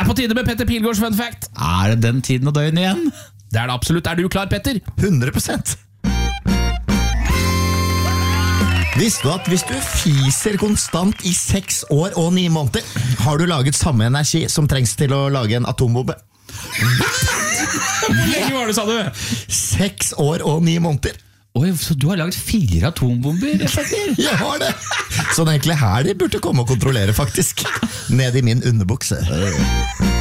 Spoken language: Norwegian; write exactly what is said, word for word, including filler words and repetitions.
er på tide med Petter Pilgaards fun fact. Er det den tiden og døgn igjen? Det er det absolutt. Er du klar, Petter? hundre prosent. Visste du at hvis du fiser konstant i seks år og ni måneder, har du laget samme energi som trengs til å lage en atombombe? Hvor lenge var det, sa du? Seks år og ni måneder. Oi, så du har laget fire atombomber, Petter? Jeg har det. Så det er egentlig her de burde komme og kontrollere, faktisk. Ned i min underbukse.